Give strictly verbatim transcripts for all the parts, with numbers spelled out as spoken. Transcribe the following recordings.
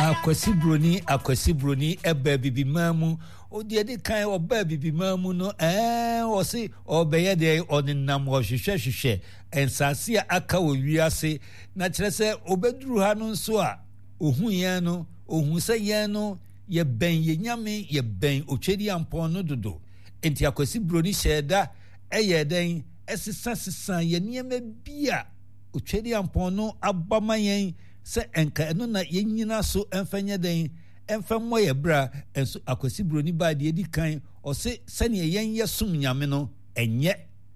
akwasi broni akwasi broni eba bibi mamu odi edi kan oba bibi mamu no eh o se obeye de onenam wo hwehwe hwehwe ensase aka wo wiase na kire se obeduru ha no nso a ohun yen no ohun se yen no ye ben ye nyame ye ben otwedi ampon no dodo enti akwasi broni sheda eye den esisa sisa ye niema bia otwedi ampon no abamayen se enka eno na yenyina so emfanye den emfammo ye bra enso akwasi broni ba de edi kan o se sene yen yesum nyame no enye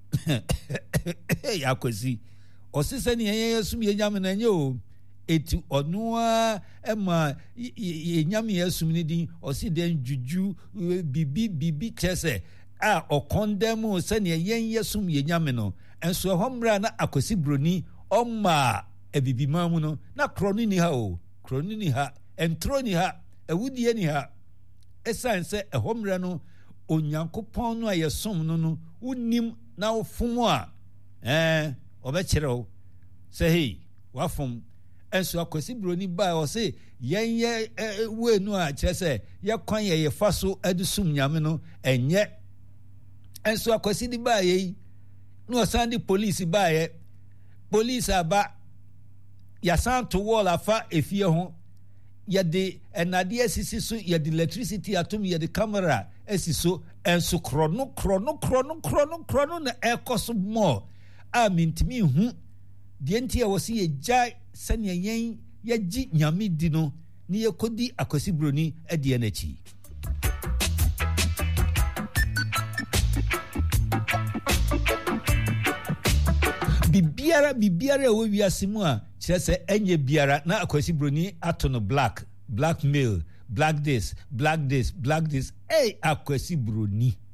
ya akwasi o se sene yen yesum ye nyame no enye o eti ono a ema ye nyame yesum ni din o se den juju bibi bibi chese a o condemn sene yen yesum ye nyame no enso homra na akwasi broni omma ebibi mamu no na kroni ni ha o kroni ni ha entro ni ha ewudie ni ha esanse ehomre no onyankopon no ayesom no no unim na ofum a eh obekireo se hey wafum enso akwasi broni ba o se yenye we no a kirese ye kwan ye ye faso adusum nyame no enye enso akwasi di ba ye no sandi police ba ye police aba ya santo wall afa efie ho ya de enade asisi so ya de electricity atom ya de camera asiso enso krono krono krono krono krono na ekoso mo a mintimi hu de enti ya wosi ye jai sane yen ya ji nyame di no ni ye kodi akwasi broni ade anachi bibiara bibiara wo wiase mu a kirese enye biara na akwasi broni ato no black blackmail black this black this black this hey akwasi broni